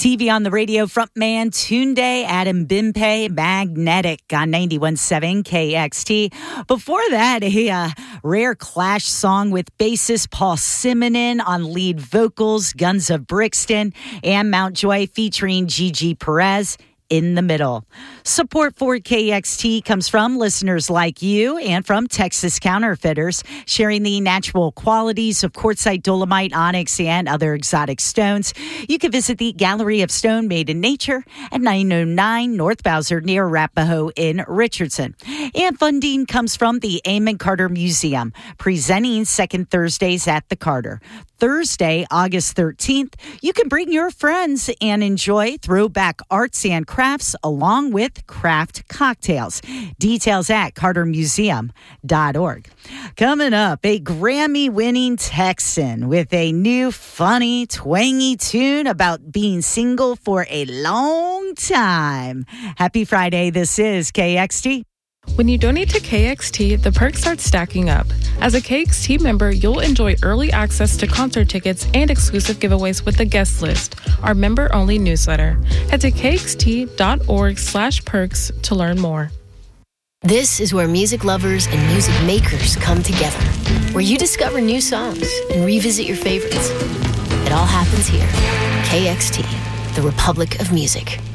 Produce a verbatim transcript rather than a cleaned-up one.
T V on the radio frontman Tunde Adam Bimpe, Magnetic on ninety-one point seven K X T. Before that, a uh, rare Clash song with bassist Paul Simonon on lead vocals, Guns of Brixton, and Mountjoy featuring Gigi Perez. In the middle. Support for K X T comes from listeners like you and from Texas Counterfeiters, sharing the natural qualities of quartzite, dolomite, onyx, and other exotic stones. You can visit the Gallery of Stone Made in Nature at nine oh nine North Bowser near Arapahoe in Richardson. And funding comes from the Amon Carter Museum, presenting second Thursdays at the Carter. Thursday, August thirteenth, you can bring your friends and enjoy throwback arts and crafts along with craft cocktails. Details at carter museum dot org. Coming up, a Grammy-winning Texan with a new funny, twangy tune about being single for a long time. Happy Friday. This is K X T. When you donate to K X T, the perks start stacking up. As a K X T member, you'll enjoy early access to concert tickets and exclusive giveaways with the guest list, our member-only newsletter. Head to kxt.org slash perks to learn more. This is where music lovers and music makers come together, where you discover new songs and revisit your favorites. It all happens here. K X T, the Republic of Music.